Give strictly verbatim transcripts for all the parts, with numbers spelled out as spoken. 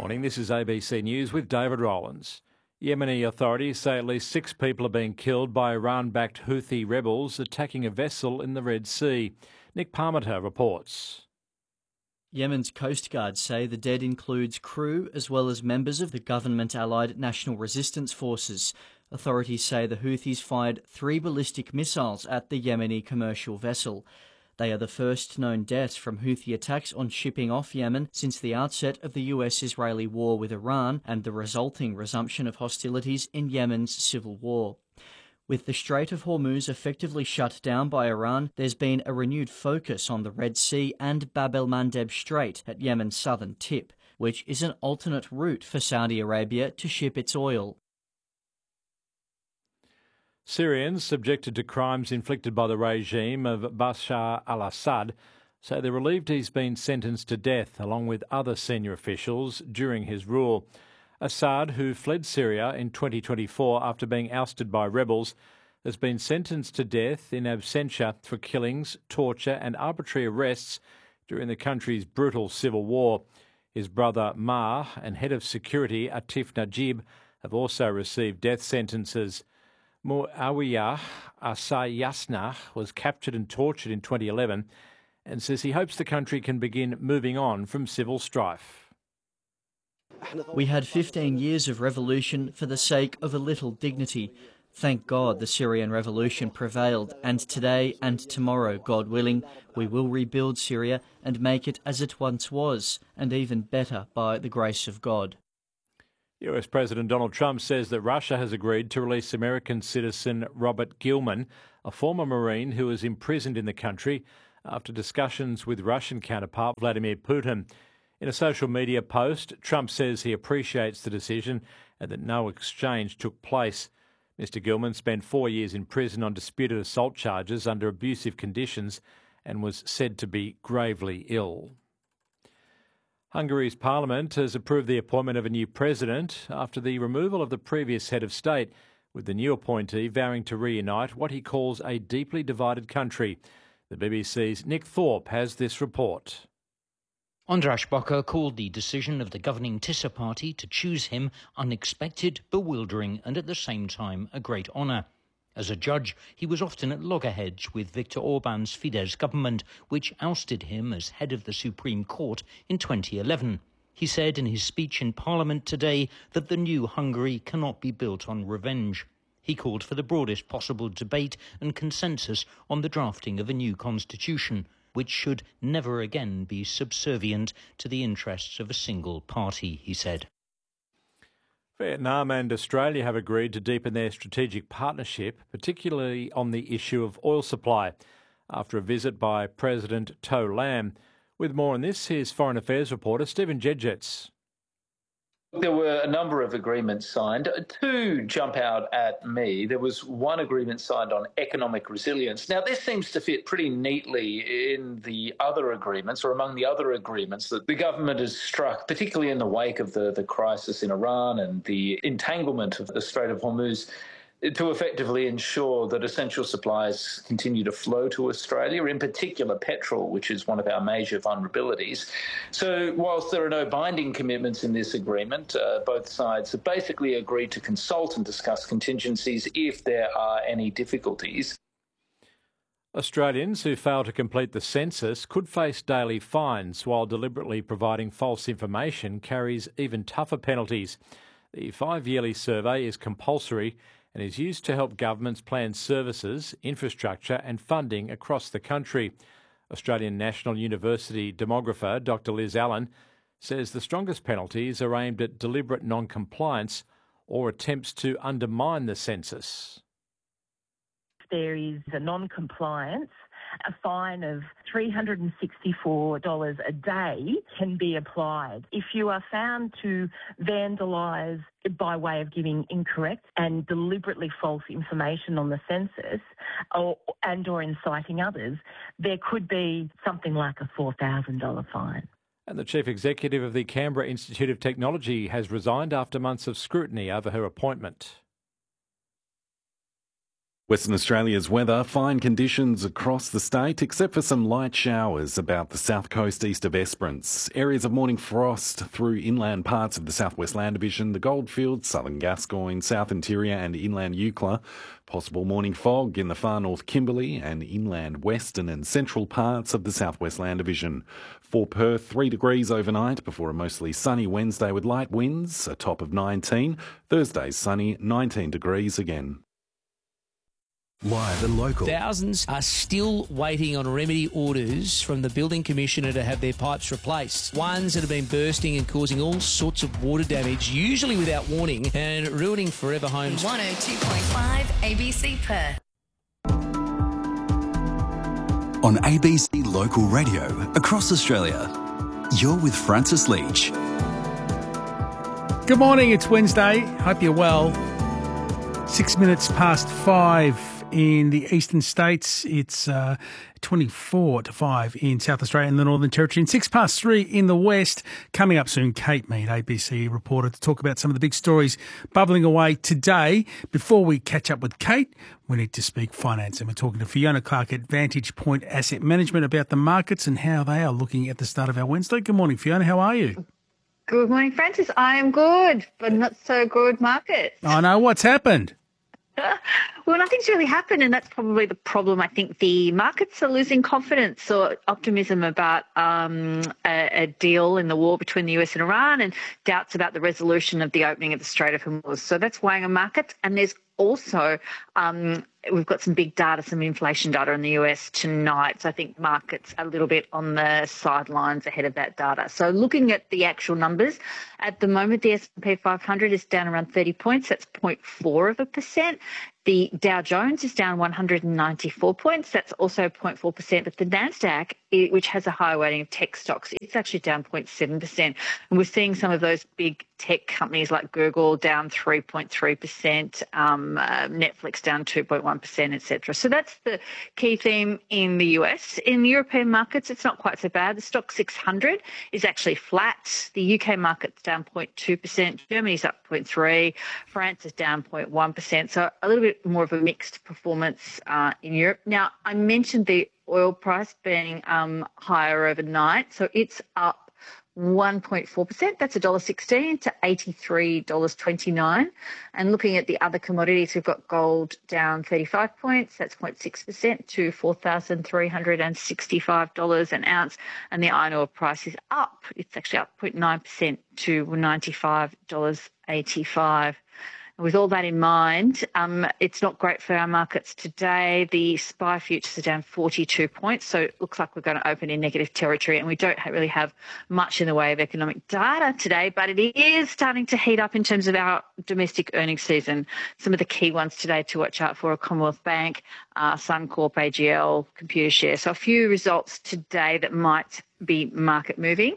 morning. This is A B C News with David Rowlands. Yemeni authorities say at least six people are being killed by Iran-backed Houthi rebels attacking a vessel in the Red Sea. Nick Parmenter reports. Yemen's Coast Guard say the dead includes crew as well as members of the government-allied National Resistance Forces. Authorities say the Houthis fired three ballistic missiles at the Yemeni commercial vessel. They are the first known deaths from Houthi attacks on shipping off Yemen since the outset of the U S-Israeli war with Iran and the resulting resumption of hostilities in Yemen's civil war. With the Strait of Hormuz effectively shut down by Iran, there's been a renewed focus on the Red Sea and Bab el-Mandeb Strait at Yemen's southern tip, which is an alternate route for Saudi Arabia to ship its oil. Syrians subjected to crimes inflicted by the regime of Bashar al-Assad say they're relieved he's been sentenced to death, along with other senior officials, during his rule. Assad, who fled Syria in twenty twenty-four after being ousted by rebels, has been sentenced to death in absentia for killings, torture and arbitrary arrests during the country's brutal civil war. His brother Mar and head of security Atif Najib have also received death sentences. Muawiyah Asayasna was captured and tortured in twenty eleven and says he hopes the country can begin moving on from civil strife. We had fifteen years of revolution for the sake of a little dignity. Thank God the Syrian revolution prevailed, and today and tomorrow, God willing, we will rebuild Syria and make it as it once was, and even better by the grace of God. U S President Donald Trump says that Russia has agreed to release American citizen Robert Gilman, a former Marine who was imprisoned in the country after discussions with Russian counterpart Vladimir Putin. In a social media post, Trump says he appreciates the decision and that no exchange took place. Mister Gilman spent four years in prison on disputed assault charges under abusive conditions and was said to be gravely ill. Hungary's parliament has approved the appointment of a new president after the removal of the previous head of state, with the new appointee vowing to reunite what he calls a deeply divided country. The B B C's Nick Thorpe has this report. András Baka called the decision of the governing Tisza party to choose him unexpected, bewildering and at the same time a great honour. As a judge, he was often at loggerheads with Viktor Orban's Fidesz government, which ousted him as head of the Supreme Court in twenty eleven. He said in his speech in Parliament today that the new Hungary cannot be built on revenge. He called for the broadest possible debate and consensus on the drafting of a new constitution, which should never again be subservient to the interests of a single party, he said. Vietnam and Australia have agreed to deepen their strategic partnership, particularly on the issue of oil supply, after a visit by President To Lam. With more on this, here's Foreign Affairs reporter Stephen Jedgetts. There were a number of agreements signed. Two jump out at me. There was one agreement signed on economic resilience. Now, this seems to fit pretty neatly in the other agreements, or among the other agreements that the government has struck, particularly in the wake of the, the crisis in Iran and the entanglement of the Strait of Hormuz, to effectively ensure that essential supplies continue to flow to Australia, in particular petrol, which is one of our major vulnerabilities. So whilst there are no binding commitments in this agreement, uh, both sides have basically agreed to consult and discuss contingencies if there are any difficulties. Australians who fail to complete the census could face daily fines, while deliberately providing false information carries even tougher penalties. The five-yearly survey is compulsory and is used to help governments plan services, infrastructure and funding across the country. Australian National University demographer Doctor Liz Allen says the strongest penalties are aimed at deliberate non-compliance or attempts to undermine the census. If there is a non-compliance, a fine of three hundred sixty-four dollars a day can be applied. If you are found to vandalise by way of giving incorrect and deliberately false information on the census or, and or inciting others, there could be something like a four thousand dollars fine. And the Chief Executive of the Canberra Institute of Technology has resigned after months of scrutiny over her appointment. Western Australia's weather, fine conditions across the state, except for some light showers about the south coast east of Esperance. Areas of morning frost through inland parts of the Southwest Land Division, the Goldfields, southern Gascoyne, south interior and inland Eucla. Possible morning fog in the far north Kimberley and inland western and central parts of the Southwest Land Division. For Perth, three degrees overnight before a mostly sunny Wednesday with light winds, a top of nineteen. Thursday sunny, nineteen degrees again. Live and local. Thousands are still waiting on remedy orders from the Building Commissioner to have their pipes replaced. Ones that have been bursting and causing all sorts of water damage, usually without warning, and ruining forever homes. one oh two point five A B C Perth. On A B C Local Radio across Australia, you're with Francis Leach. Good morning, it's Wednesday. Hope you're well. Six minutes past five in the eastern states. It's uh, twenty-four to five in South Australia and the Northern Territory, and six past three in the west. Coming up soon, Kate Mead, A B C reporter, to talk about some of the big stories bubbling away today. Before we catch up with Kate, we need to speak finance, and we're talking to Fiona Clark at Vantage Point Asset Management about the markets and how they are looking at the start of our Wednesday. Good morning, Fiona. How are you? Good morning, Francis. I am good, but not so good markets. I know. What's happened? Well, nothing's really happened, and that's probably the problem. I think the markets are losing confidence or optimism about um, a, a deal in the war between the U S and Iran, and doubts about the resolution of the opening of the Strait of Hormuz. So that's weighing on markets. And there's also um, we've got some big data, some inflation data in the U S tonight. So I think markets are a little bit on the sidelines ahead of that data. So looking at the actual numbers, at the moment the S and P five hundred is down around thirty points. That's zero point four of a percent. The Dow Jones is down one hundred ninety-four points. That's also zero point four percent. But the Nasdaq, which has a high weighting of tech stocks, it's actually down zero point seven percent. And we're seeing some of those big tech companies like Google down three point three percent, um, uh, Netflix down two point one percent, et cetera. So that's the key theme in the U S. In the European markets, it's not quite so bad. The stock six hundred is actually flat. The U K market's down zero point two percent. Germany's up zero point three percent. France is down zero point one percent. So a little bit more of a mixed performance uh, in Europe. Now, I mentioned the oil price being um, higher overnight. So it's up one point four percent. That's one dollar sixteen to eighty-three dollars twenty-nine. And looking at the other commodities, we've got gold down thirty-five points. That's zero point six percent to four thousand three hundred sixty-five dollars an ounce. And the iron ore price is up. It's actually up zero point nine percent to ninety-five dollars eighty-five. With all that in mind, um, it's not great for our markets today. The S P I futures are down forty-two points, so it looks like we're going to open in negative territory, and we don't really have much in the way of economic data today, but it is starting to heat up in terms of our domestic earnings season. Some of the key ones today to watch out for are Commonwealth Bank, uh, Suncorp, A G L, Computershare. So a few results today that might be market moving.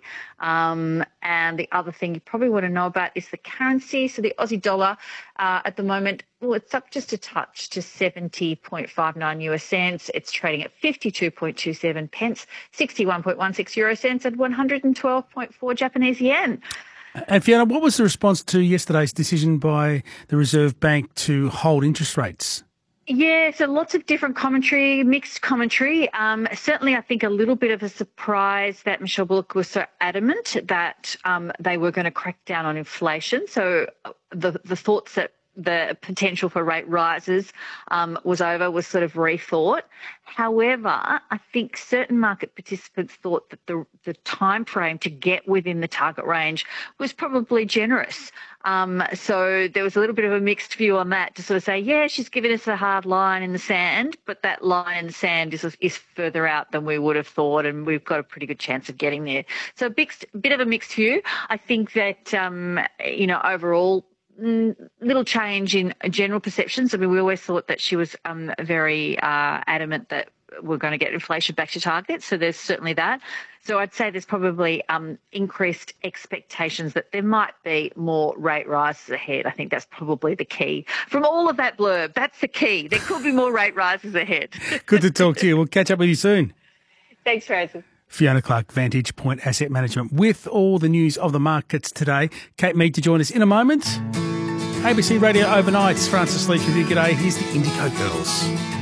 Um, and the other thing you probably want to know about is the currency. So the Aussie dollar uh, at the moment, well, it's up just a touch to seventy point five nine U S cents. It's trading at fifty-two point two seven pence, sixty-one point one six euro cents, and one hundred twelve point four Japanese yen. And Fiona, what was the response to yesterday's decision by the Reserve Bank to hold interest rates? Yeah, so lots of different commentary, mixed commentary. Um, certainly, I think a little bit of a surprise that Michelle Bullock was so adamant that um, they were going to crack down on inflation. So the the thoughts that the potential for rate rises um, was over was sort of rethought. However, I think certain market participants thought that the, the time frame to get within the target range was probably generous. Um, so there was a little bit of a mixed view on that to sort of say, yeah, she's given us a hard line in the sand, but that line in the sand is, is further out than we would have thought, and we've got a pretty good chance of getting there. So a big, bit of a mixed view. I think that, um, you know, overall, little change in general perceptions. I mean, we always thought that she was um, very uh, adamant that we're going to get inflation back to target. So there's certainly that. So I'd say there's probably um, increased expectations that there might be more rate rises ahead. I think that's probably the key. From all of that blurb, that's the key. There could be more rate rises ahead. Good to talk to you. We'll catch up with you soon. Thanks, Francis. Fiona Clark, Vantage Point Asset Management, with all the news of the markets today. Kate Mead to join us in a moment. A B C Radio Overnight. Francis Leach with you. G'day. Here's the Indigo Girls.